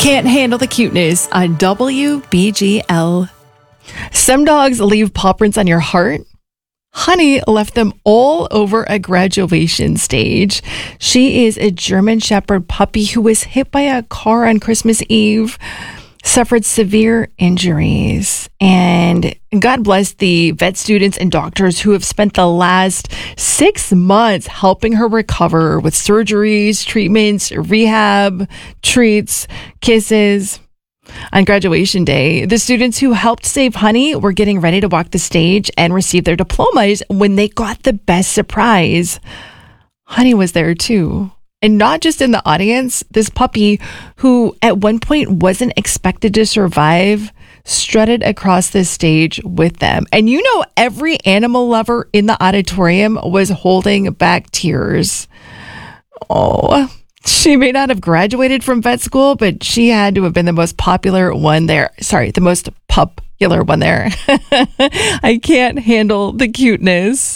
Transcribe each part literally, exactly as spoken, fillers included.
Can't handle the cuteness on W B G L. Some dogs leave paw prints on your heart. Honey left them all over a graduation stage. She is a German Shepherd puppy who was hit by a car on Christmas Eve, suffered severe injuries, and God bless the vet students and doctors who have spent the last six months helping her recover with surgeries, treatments, rehab, treats, kisses. On graduation day, the students who helped save Honey were getting ready to walk the stage and receive their diplomas when they got the best surprise. Honey was there too. And not just in the audience, this puppy, who at one point wasn't expected to survive, strutted across the stage with them. And you know, every animal lover in the auditorium was holding back tears. Oh, she may not have graduated from vet school, but she had to have been the most popular one there. Sorry, the most popular one there. I can't handle the cuteness.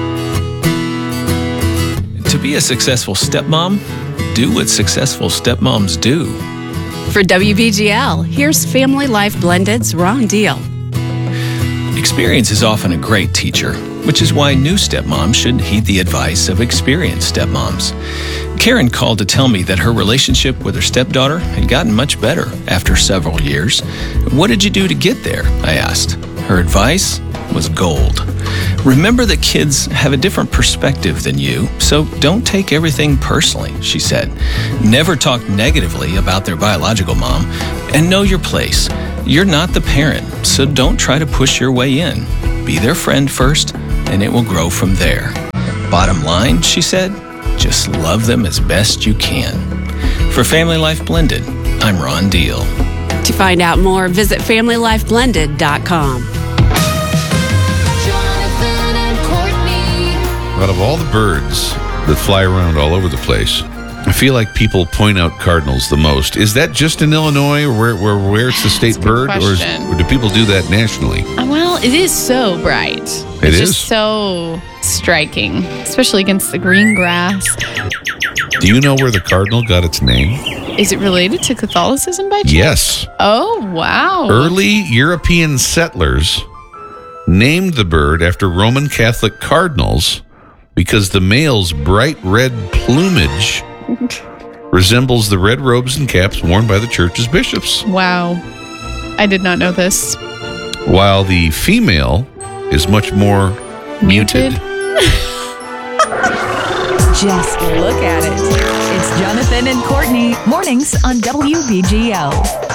To be a successful stepmom, do what successful stepmoms do. For W B G L, here's Family Life Blended's Wrong Deal. Experience is often a great teacher, which is why new stepmoms should heed the advice of experienced stepmoms. Karen called to tell me that her relationship with her stepdaughter had gotten much better after several years. What did you do to get there? I asked. Her advice was gold. Remember that kids have a different perspective than you, so don't take everything personally, she said. Never talk negatively about their biological mom, and know your place. You're not the parent, so don't try to push your way in. Be their friend first, and it will grow from there. Bottom line, she said, just love them as best you can. For Family Life Blended, I'm Ron Deal. To find out more, visit family life blended dot com. Out of all the birds that fly around all over the place, I feel like people point out cardinals the most. Is that just in Illinois, or where, where, where it's the state bird, or, is, or do people do that nationally? Well, it is so bright. It it's is? just so striking, especially against the green grass. Do you know where the cardinal got its name? Is it related to Catholicism by chance? Yes. Oh, wow. Early European settlers named the bird after Roman Catholic cardinals because the male's bright red plumage resembles the red robes and caps worn by the church's bishops. Wow. I did not know this. While the female is much more muted. Muted? Just look at it. It's Jonathan and Courtney, mornings on W B G L.